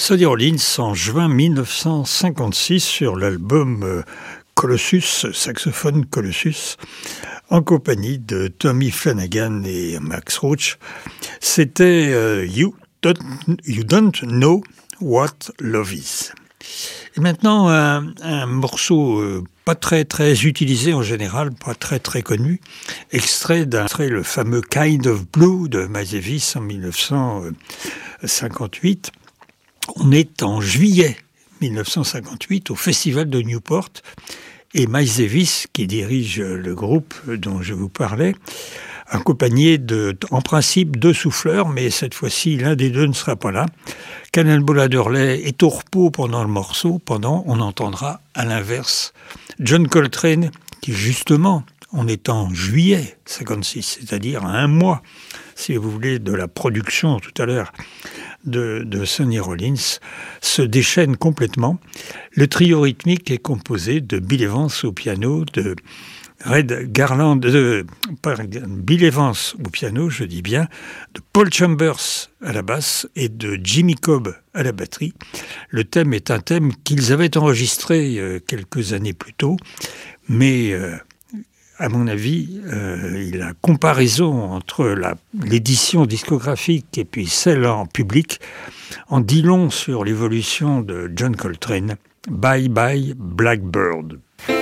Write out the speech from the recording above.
Sonny Rollins en juin 1956 sur l'album Colossus, saxophone Colossus, en compagnie de Tommy Flanagan et Max Roach. C'était You Don't Know What Love Is. Et maintenant, un morceau pas très utilisé en général, pas très connu, extrait le fameux Kind of Blue de Miles Davis en 1958. On est en juillet 1958 au Festival de Newport et Miles Davis, qui dirige le groupe dont je vous parlais, accompagné en principe, 2 souffleurs, mais cette fois-ci, l'un des 2 ne sera pas là. Cannonball Adderley est au repos pendant le morceau, on entendra à l'inverse John Coltrane, qui justement, on est en juillet 56, c'est-à-dire à 1 mois, si vous voulez, de la production tout à l'heure de Sonny Rollins, se déchaîne complètement. Le trio rythmique est composé de Bill Evans au piano, de Red Garland, Bill Evans au piano, je dis bien, de Paul Chambers à la basse et de Jimmy Cobb à la batterie. Le thème est un thème qu'ils avaient enregistré quelques années plus tôt, mais à mon avis, la comparaison entre l'édition discographique et puis celle en public en dit long sur l'évolution de John Coltrane. Bye Bye Blackbird.